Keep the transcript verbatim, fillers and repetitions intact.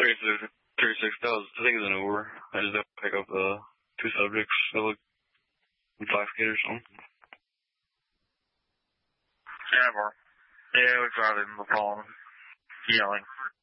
thirty-six, thirty-six, that was, I think it was an Uber. I just had to pick up the two subjects that look intoxicated or something. Yeah, bro. Yeah, we got it in the phone, yelling.